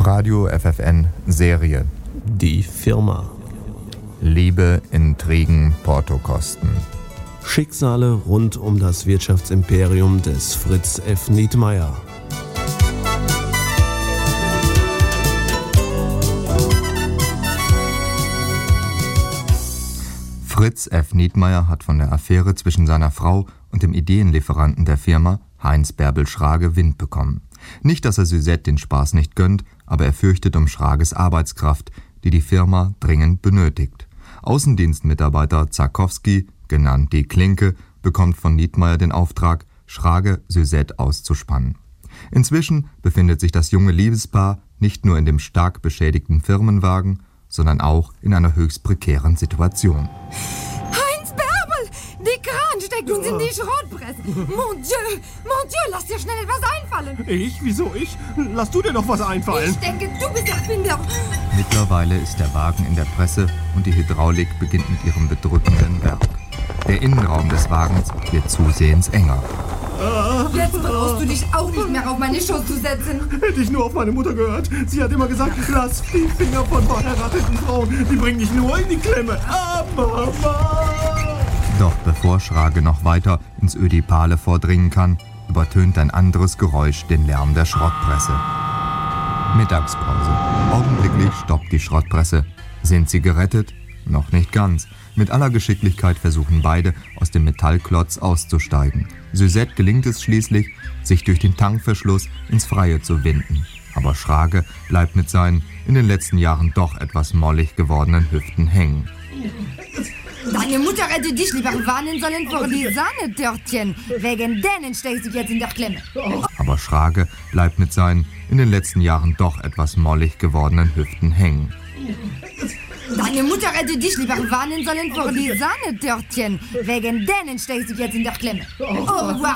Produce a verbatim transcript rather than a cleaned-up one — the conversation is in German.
Radio F F N Serie. Die Firma. Liebe, Intrigen, Portokosten. Schicksale rund um das Wirtschaftsimperium des Fritz F. Nietmeyer. Fritz F. Nietmeyer hat von der Affäre zwischen seiner Frau und dem Ideenlieferanten der Firma, Heinz Bärbel Schrage, Wind bekommen. Nicht, dass er Suzette den Spaß nicht gönnt, aber er fürchtet um Schrages Arbeitskraft, die die Firma dringend benötigt. Außendienstmitarbeiter Zarkowski, genannt die Klinke, bekommt von Nietmeyer den Auftrag, Schrage Suzette auszuspannen. Inzwischen befindet sich das junge Liebespaar nicht nur in dem stark beschädigten Firmenwagen, sondern auch in einer höchst prekären Situation. Heinz Bärbel! Die Kran steckt uns in die Schrottpresse. Mon Dieu, mon Dieu, lass dir schnell etwas einfallen. Ich? Wieso ich? Lass du dir doch was einfallen. Ich denke, du bist Erfinder. Mittlerweile ist der Wagen in der Presse und die Hydraulik beginnt mit ihrem bedrückenden Werk. Der Innenraum des Wagens wird zusehends enger. Jetzt brauchst du dich auch nicht mehr auf meine Schoß zu setzen. Hätte ich nur auf meine Mutter gehört. Sie hat immer gesagt, lass die Finger von verheirateten Frauen. Die bringen dich nur in die Klemme. Ah, Mama! Doch bevor Schrage noch weiter ins Ödipale vordringen kann, übertönt ein anderes Geräusch den Lärm der Schrottpresse. Mittagspause. Augenblicklich stoppt die Schrottpresse. Sind sie gerettet? Noch nicht ganz. Mit aller Geschicklichkeit versuchen beide, aus dem Metallklotz auszusteigen. Suzette gelingt es schließlich, sich durch den Tankverschluss ins Freie zu winden. Aber Schrage bleibt mit seinen in den letzten Jahren doch etwas mollig gewordenen Hüften hängen. Deine Mutter hätte dich lieber warnen sollen vor die Sahnetörtchen. Wegen denen steckst du jetzt in der Klemme. Aber Schrage bleibt mit seinen in den letzten Jahren doch etwas mollig gewordenen Hüften hängen. Deine Mutter hätte dich lieber warnen sollen vor die Sahnetörtchen. Wegen denen steckst du jetzt in der Klemme. Au revoir.